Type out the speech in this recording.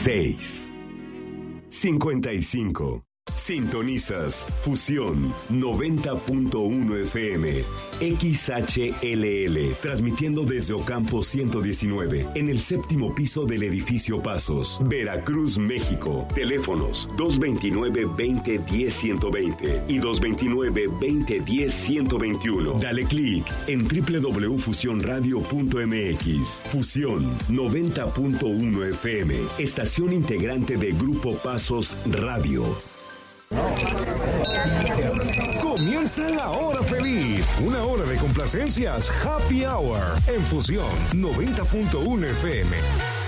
46, 55. Sintonizas Fusión 90.1 FM, XHLL, transmitiendo desde Ocampo 119, en el séptimo piso del edificio Pasos, Veracruz, México. Teléfonos 229-2010-120 y 229-2010-121. Dale clic en www.fusionradio.mx. Fusión 90.1 FM, estación integrante de Grupo Pasos Radio. Comienza la hora feliz, una hora de complacencias, Happy Hour, en Fusión 90.1 FM.